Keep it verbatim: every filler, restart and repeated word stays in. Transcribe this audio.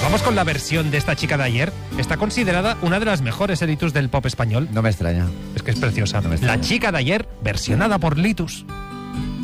Vamos con la versión de esta chica de ayer. Está considerada una de las mejores Litus del pop español. No me extraña. Es que es preciosa. No me extraña. La chica de ayer, versionada por Litus.